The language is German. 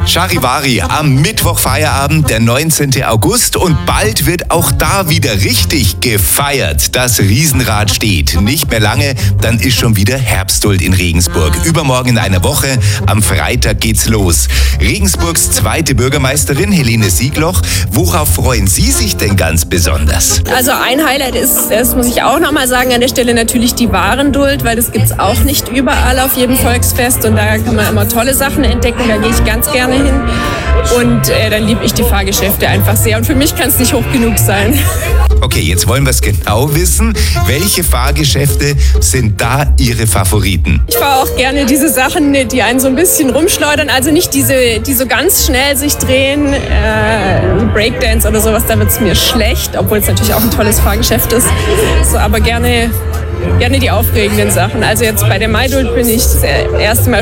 Charivari, am Mittwoch Feierabend, der 19. August, und bald wird auch da wieder richtig gefeiert. Das Riesenrad steht. Nicht mehr lange, dann ist schon wieder Herbstduld in Regensburg. Übermorgen in einer Woche, am Freitag geht's los. Regensburgs zweite Bürgermeisterin Helene Siegloch, worauf freuen Sie sich denn ganz besonders? Also ein Highlight ist, das muss ich auch nochmal sagen, an der Stelle natürlich die Warenduld, weil das gibt's auch nicht überall auf jedem Volksfest und da kann man immer tolle Sachen entdecken, da gehe ich ganz gerne hin und dann liebe ich die Fahrgeschäfte einfach sehr und für mich kann es nicht hoch genug sein. Okay, jetzt wollen wir es genau wissen. Welche Fahrgeschäfte sind da Ihre Favoriten? Ich fahre auch gerne diese Sachen, die einen so ein bisschen rumschleudern, also nicht diese, die so ganz schnell sich drehen, Breakdance oder sowas, da wird es mir schlecht, obwohl es natürlich auch ein tolles Fahrgeschäft ist, so, aber gerne die aufregenden Sachen. Also jetzt bei der Maidult bin ich das erste Mal